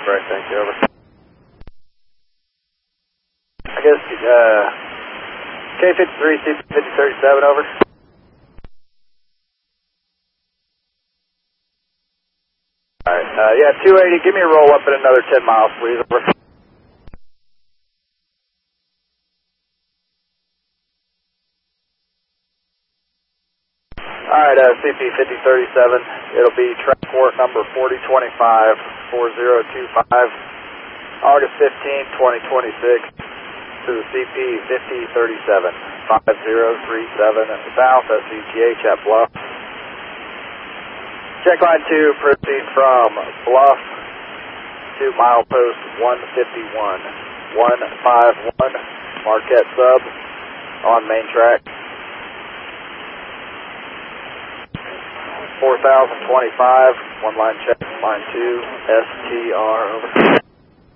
Right, thank you, over. I guess, K53, CP5037, over. Alright, yeah, 280, give me a roll up at another 10 miles, please, over. Alright, CP5037, it'll be transport number 4025-4025, August 15, 2026, to the CP5037, 5037 South, SCGH at Bluff. Check line 2, proceed from Bluff to milepost 151, Marquette Sub, on main track. 4025, one line check, line 2, STR, over.